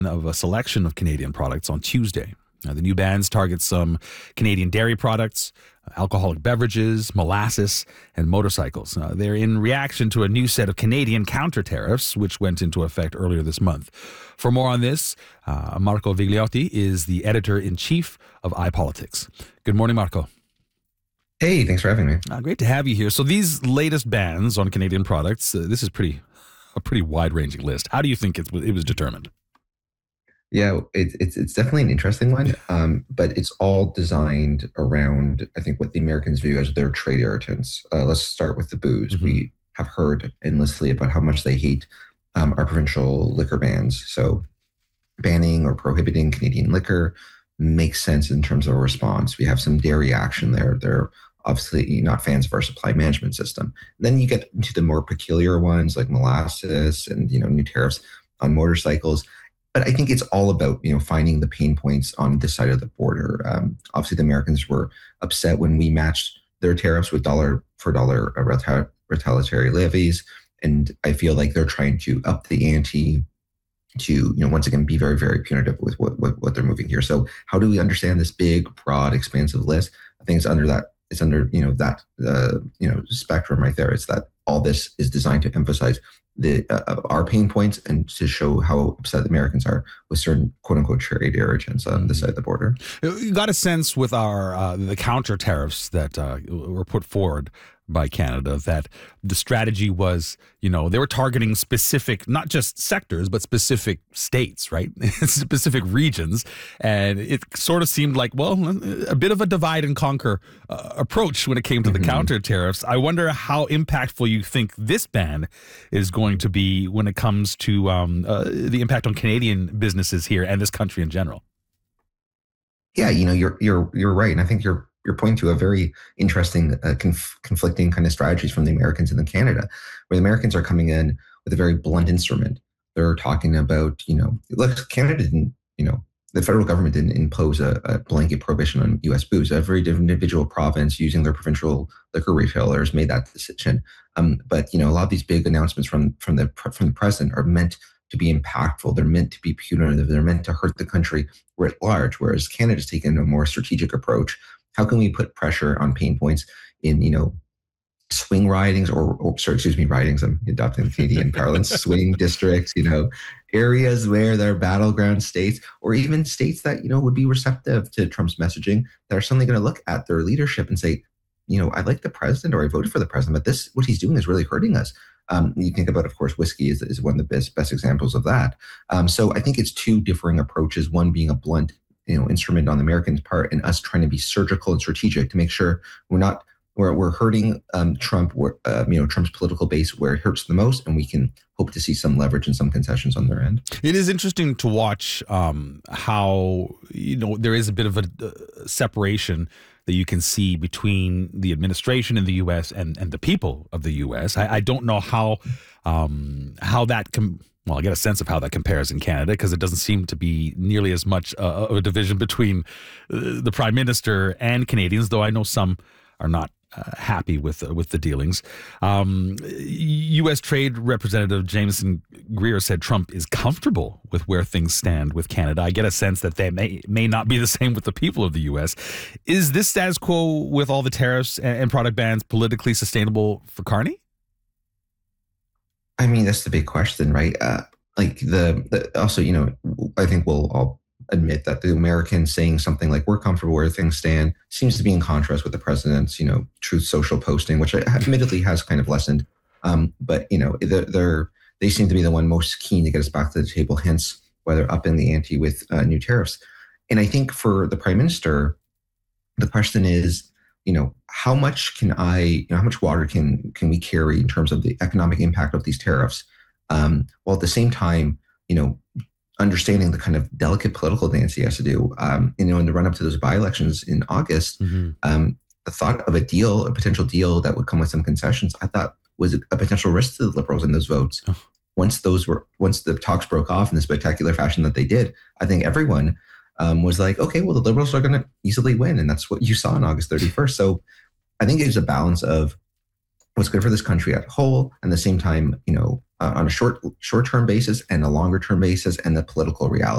of a selection of Canadian products on Tuesday. The new bans target some Canadian dairy products, alcoholic beverages, molasses, and motorcycles. They're in reaction to a new set of Canadian counter tariffs, which went into effect earlier this month. For more on this, Marco Vigliotti is the editor-in-chief of iPolitics. Good morning, Marco. Hey, thanks for having me. Great to have you here. So these latest bans on Canadian products, this is a pretty wide-ranging list. How do you think it was determined? Yeah, it's definitely an interesting one, but it's all designed around, I think, what the Americans view as their trade irritants. Let's start with the booze. Mm-hmm. We have heard endlessly about how much they hate our provincial liquor bans. So banning or prohibiting Canadian liquor makes sense in terms of a response. We have some dairy action there. They're obviously not fans of our supply management system. Then you get into the more peculiar ones like molasses and, new tariffs on motorcycles. But I think it's all about, finding the pain points on this side of the border. Obviously, the Americans were upset when we matched their tariffs with dollar for dollar retaliatory levies. And I feel like they're trying to up the ante to, once again, be very, very punitive with what they're moving here. So how do we understand this big, broad, expansive list? I think it's under that spectrum right there. It's that all this is designed to emphasize our pain points and to show how upset the Americans are with certain quote unquote trade irritants on this side of the border. You got a sense with our the counter tariffs that were put forward by Canada that the strategy was, they were targeting specific, not just sectors, but specific states, right? Specific regions. And it sort of seemed like, a bit of a divide and conquer approach when it came to the counter tariffs. I wonder how impactful you think this ban is going to be when it comes to the impact on Canadian businesses here and this country in general. Yeah, you're right. And I think you're pointing to a very interesting conflicting kind of strategies from the Americans and the Canada, where the Americans are coming in with a very blunt instrument. They're talking about, look, Canada didn't, the federal government didn't impose a blanket prohibition on U.S. booze. Every individual province using their provincial liquor retailers made that decision. But, a lot of these big announcements from the president are meant to be impactful. They're meant to be punitive. They're meant to hurt the country writ large, whereas Canada's taken a more strategic approach. How can we put pressure on pain points in, swing ridings ridings, I'm adopting Canadian parlance, swing districts, areas where they're battleground states, or even states that, would be receptive to Trump's messaging, that are suddenly going to look at their leadership and say, I like the president, or I voted for the president, but what he's doing is really hurting us. You think about, of course, whiskey is one of the best examples of that. So I think it's two differing approaches, one being a blunt instrument on the Americans' part, and us trying to be surgical and strategic to make sure we're hurting Trump, Trump's political base where it hurts the most, and we can hope to see some leverage and some concessions on their end. It is interesting to watch how there is a bit of a separation that you can see between the administration in the U.S. and the people of the U.S. I don't know how that Well, I get a sense of how that compares in Canada, because it doesn't seem to be nearly as much of a division between the Prime Minister and Canadians, though I know some are not happy with the dealings. U.S. Trade Representative Jameson Greer said Trump is comfortable with where things stand with Canada. I get a sense that they may not be the same with the people of the U.S. Is this status quo with all the tariffs and product bans politically sustainable for Carney? I mean, that's the big question, right? Also, I think we'll all admit that the Americans saying something like "we're comfortable where things stand" seems to be in contrast with the president's, Truth Social posting, which admittedly has kind of lessened. But they seem to be the one most keen to get us back to the table. Hence, why they're upping the ante with new tariffs. And I think for the prime minister, the question is, how much how much water can we carry in terms of the economic impact of these tariffs, while at the same time, understanding the kind of delicate political dance he has to do, in the run up to those by-elections in August. The thought of a potential deal that would come with some concessions, I thought was a potential risk to the Liberals in those votes. Oh. Once the talks broke off in the spectacular fashion that they did, I think everyone was like, okay, well, the Liberals are going to easily win. And that's what you saw on August 31st. So I think it's a balance of what's good for this country as a whole, and at the same time, on a short-term basis and a longer-term basis, and the political reality.